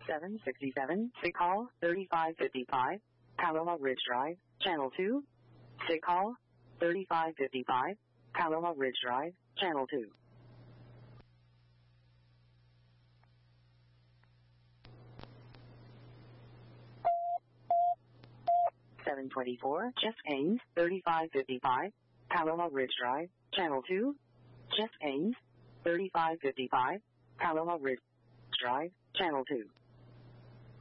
767, Sig Hall, 3555, Paloma Ridge Drive, Channel 2. Sig Hall, 3555, Paloma Ridge Drive, Channel 2. 724, Jeff Ames, 3555, Paloma Ridge Drive, Channel 2. Jeff Ames, 3555, Paloma Ridge Drive, Channel 2.